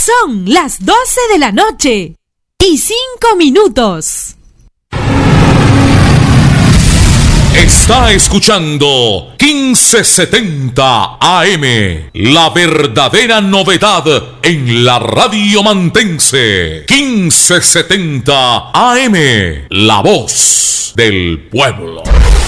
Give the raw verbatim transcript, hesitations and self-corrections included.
Son las doce de la noche y cinco minutos. Está escuchando quince setenta A M, la verdadera novedad en la radio mantense. quince setenta A M, la voz del pueblo.